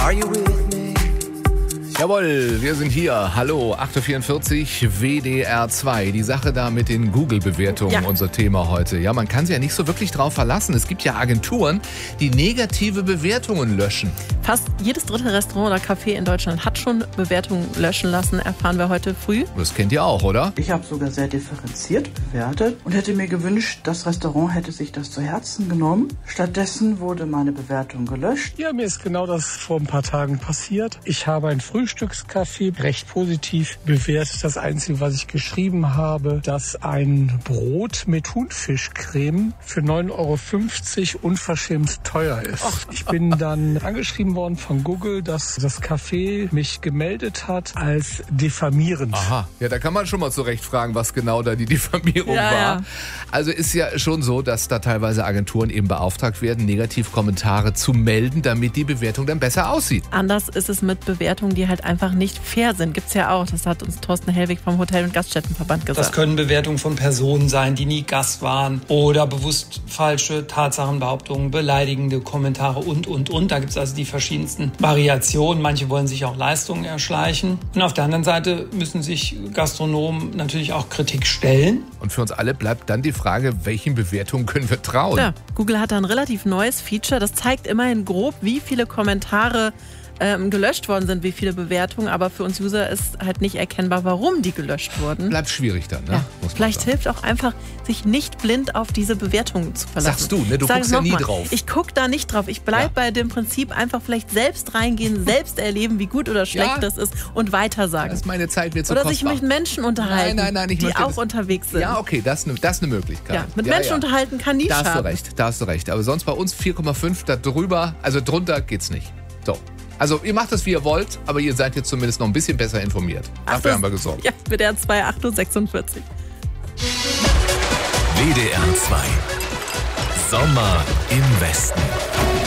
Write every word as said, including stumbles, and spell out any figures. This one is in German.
Are you with me? Jawohl, wir sind hier. Hallo, acht Uhr vierundvierzig, W D R zwei. Die Sache da mit den Google-Bewertungen, Ja. unser Thema heute. Ja, man kann sich ja nicht so wirklich drauf verlassen. Es gibt ja Agenturen, die negative Bewertungen löschen. Fast jedes dritte Restaurant oder Café in Deutschland hat schon Bewertungen löschen lassen, erfahren wir heute früh. Das kennt ihr auch, oder? Ich habe sogar sehr differenziert bewertet und hätte mir gewünscht, das Restaurant hätte sich das zu Herzen genommen. Stattdessen wurde meine Bewertung gelöscht. Ja, mir ist genau das vor ein paar Tagen passiert. Ich habe ein Frühstückscafé recht positiv bewertet. Das Einzige, was ich geschrieben habe, dass ein Brot mit Thunfischcreme für neun Euro fünfzig unverschämt teuer ist. Ich bin dann angeschrieben worden von Google, dass das Café mich gemeldet hat als diffamierend. Aha, ja, da kann man schon mal zurecht fragen, was genau da die Diffamierung Ja, war. ja. Also ist ja schon so, dass da teilweise Agenturen eben beauftragt werden, Negativkommentare zu melden, damit die Bewertung dann besser aussieht. Anders ist es mit Bewertungen, die halt einfach nicht fair sind. Gibt's ja auch. Das hat uns Thorsten Hellwig vom Hotel- und Gaststättenverband gesagt. Das können Bewertungen von Personen sein, die nie Gast waren oder bewusst falsche Tatsachenbehauptungen, beleidigende Kommentare und, und, und. Da gibt es also die verschiedensten Variationen. Manche wollen sich auch Leistungen erschleichen. Und auf der anderen Seite müssen sich Gastronomen natürlich auch Kritik stellen. Und für uns alle bleibt dann die Frage, welchen Bewertungen können wir trauen? Ja, Google hat da ein relativ neues Feature. Das zeigt immerhin grob, wie viele Kommentare ähm, gelöscht worden sind, wie viele Bewertungen. Aber für uns User ist halt nicht erkennbar, warum die gelöscht wurden. Bleibt schwierig dann, ne? Ja. Muss man Vielleicht sagen. hilft auch einfach, sich nicht blind auf diese Bewertungen zu verlassen. Sagst du, ne? Du Ich sag guckst es ja nie noch mal. drauf. Ich gucke da nicht drauf. Ich bleibe Ja. bei dem Prinzip einfach vielleicht selbst reingehen, selbst erleben, wie gut oder schlecht Ja. das ist und weitersagen. Das ist meine Zeit wird so Oder sich kostbar. mit Menschen unterhalten, Nein, nein, nein, ich die möchte auch das- unterwegs sind. Ja, okay, das ist eine das ist eine Möglichkeit. Ja, mit Menschen unterhalten kann nie Da hast du schaden. recht, da hast du recht. Aber sonst bei uns vier Komma fünf, da drüber, also drunter geht's nicht. So. Also ihr macht das, wie ihr wollt, aber ihr seid jetzt zumindest noch ein bisschen besser informiert. Dafür haben wir gesorgt. Ja, mit der zwei acht Uhr sechsundvierzig. W D R zwei. Sommer im Westen.